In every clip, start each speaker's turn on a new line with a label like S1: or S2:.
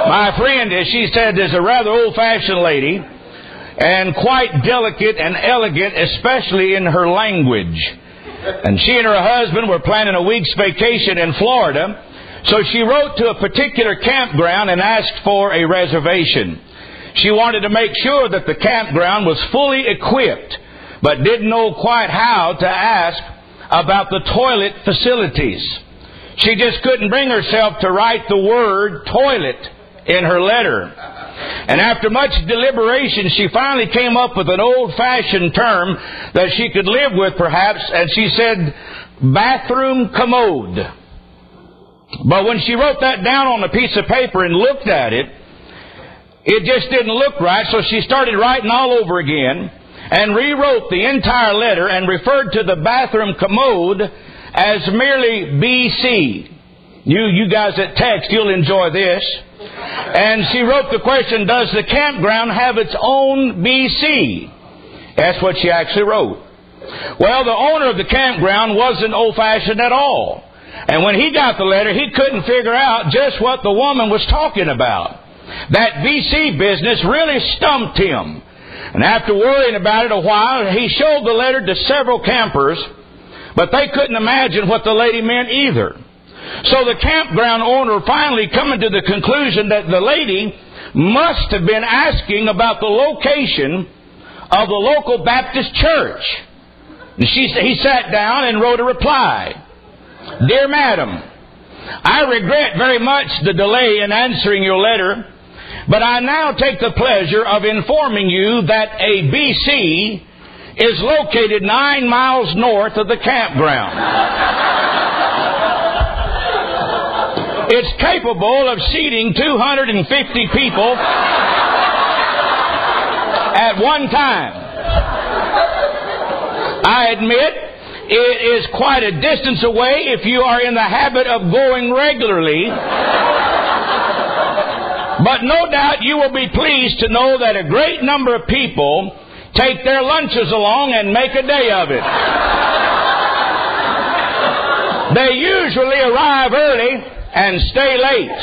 S1: My friend, as she said, is a rather old-fashioned lady and quite delicate and elegant, especially in her language. And she and her husband were planning a week's vacation in Florida, so she wrote to a particular campground and asked for a reservation. She wanted to make sure that the campground was fully equipped, but didn't know quite how to ask about the toilet facilities. She just couldn't bring herself to write the word toilet in her letter. And after much deliberation, she finally came up with an old-fashioned term that she could live with, perhaps, and she said, bathroom commode. But when she wrote that down on a piece of paper and looked at it, it just didn't look right, so she started writing all over again and rewrote the entire letter and referred to the bathroom commode as merely BC. You guys that text, you'll enjoy this. And she wrote the question, does the campground have its own BC? That's what she actually wrote. Well, the owner of the campground wasn't old-fashioned at all. And when he got the letter, he couldn't figure out just what the woman was talking about. That BC business really stumped him. And after worrying about it a while, he showed the letter to several campers, but they couldn't imagine what the lady meant either. So the campground owner finally coming to the conclusion that the lady must have been asking about the location of the local Baptist church. And he sat down and wrote a reply. Dear Madam, I regret very much the delay in answering your letter, but I now take the pleasure of informing you that a BC is located 9 miles north of the campground. It's capable of seating 250 people at one time. I admit it is quite a distance away if you are in the habit of going regularly. But no doubt you will be pleased to know that a great number of people take their lunches along and make a day of it. They usually arrive early and stay late.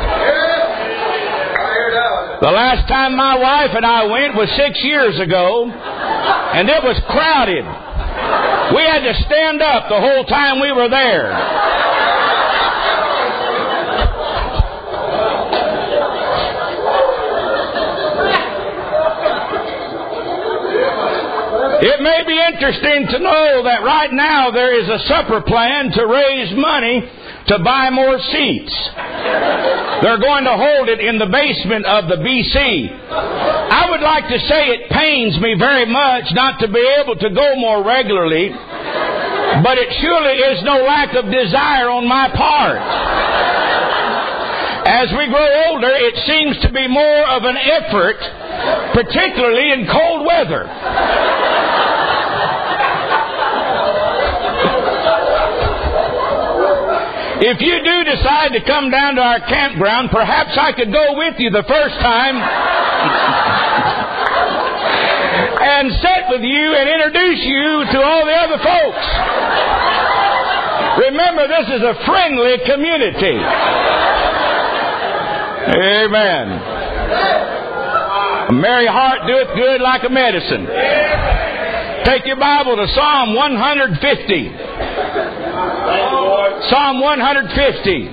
S1: The last time my wife and I went was 6 years ago, and it was crowded. We had to stand up the whole time we were there. It may be interesting to know that right now there is a supper plan to raise money to buy more seats. They're going to hold it in the basement of the BC. I would like to say it pains me very much not to be able to go more regularly, but it surely is no lack of desire on my part. As we grow older, it seems to be more of an effort, particularly in cold weather. If you do decide to come down to our campground, perhaps I could go with you the first time and sit with you and introduce you to all the other folks. Remember, this is a friendly community. Amen. A merry heart doeth good like a medicine. Take your Bible to Psalm 150. Psalm 150.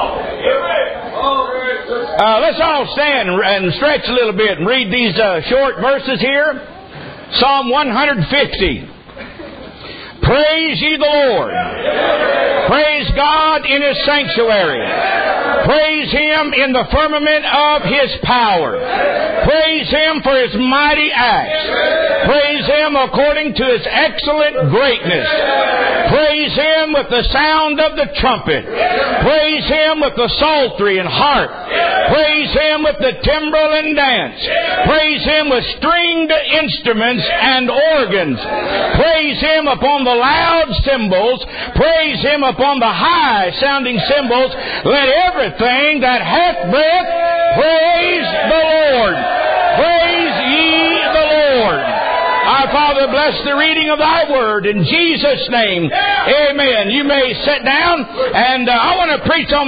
S1: Let's all stand and stretch a little bit and read these short verses here. Psalm 150. Praise ye the Lord. Praise God in His sanctuary. Praise Him in the firmament of His power. Praise Him for His mighty acts. Praise Him according to His excellent greatness. Praise Him with the sound of the trumpet. Praise Him with the psaltery and harp. Praise Him with the timbrel and dance. Praise Him with stringed instruments and organs. Praise Him upon the loud cymbals. Praise Him upon the high sounding cymbals. Let everything that hath breath praise the Lord. Praise ye the Lord. Our Father, bless the reading of Thy Word in Jesus' name. Amen. You may sit down, and I want to preach on